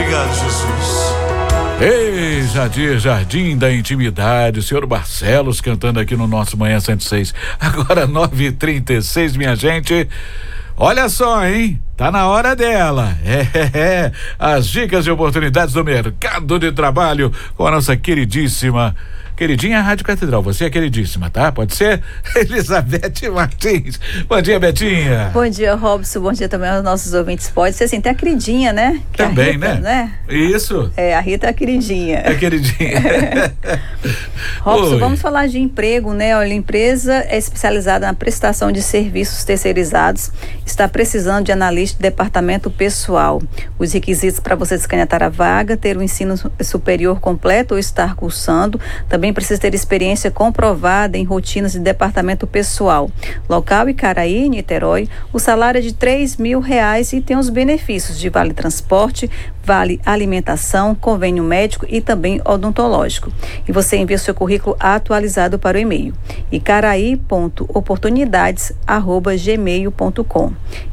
Obrigado, Jesus. Ei, Jardim da Intimidade, o senhor Barcelos cantando aqui no nosso Manhã 106. Agora 9h36, minha gente. Olha só, hein? Tá na hora dela. As dicas e oportunidades do mercado de trabalho com a nossa queridinha Rádio Catedral. Você é queridíssima, tá? Pode ser? Elizabeth Martins. Bom dia, Betinha. Bom dia, Robson. Bom dia também aos nossos ouvintes. Pode ser assim, tem a queridinha, né? Que também, Rita, né? Isso. A Rita é a queridinha. É a queridinha. Robson, Oi. vamos falar de emprego, né? Olha, a empresa é especializada na prestação de serviços terceirizados, está precisando de analista de departamento pessoal. Os requisitos para você se candidatar à vaga: ter o ensino superior completo ou estar cursando. Também precisa ter experiência comprovada em rotinas de departamento pessoal. Local: Icaraí, Niterói. O salário é de R$3.000 e tem os benefícios de vale transporte, vale alimentação, convênio médico e também odontológico. E você envia seu currículo atualizado para o e-mail icaraí.oportunidades@gmail.com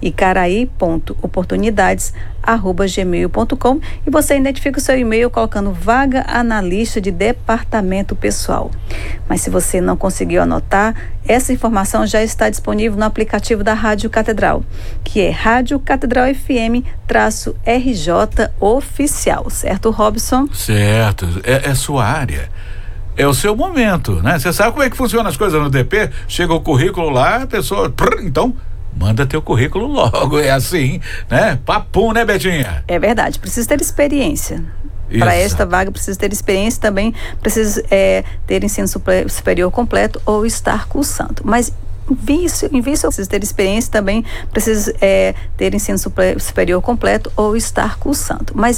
icaraí.oportunidades@gmail.com e você identifica o seu e-mail colocando vaga analista de departamento pessoal. Mas se você não conseguiu anotar, essa informação já está disponível no aplicativo da Rádio Catedral, que é Rádio Catedral FM-RJ Oficial, certo, Robson? Certo, é sua área. É o seu momento, né? Você sabe como é que funciona as coisas no DP? Chega o currículo lá, a pessoa, então, manda teu currículo logo, é assim, né? Papum, né, Betinha? É verdade, precisa ter experiência. Para esta vaga precisa ter experiência, também precisa ter ensino superior completo ou estar cursando. Mas envie seu, precisa ter experiência, também precisa ter ensino superior completo ou estar cursando. Mas